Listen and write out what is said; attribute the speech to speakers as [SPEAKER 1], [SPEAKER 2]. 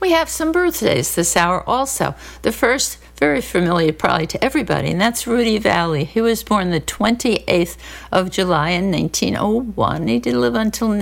[SPEAKER 1] We have some birthdays this hour also. The first, very familiar probably to everybody, and that's Rudy Vallée. He was born the 28th of July in 1901. He did live until